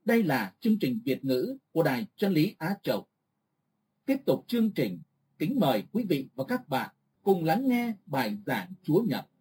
Đây là chương trình Việt ngữ của Đài Chân lý Á Châu. Tiếp tục chương trình, kính mời quý vị và các bạn cùng lắng nghe bài giảng Chúa Nhật.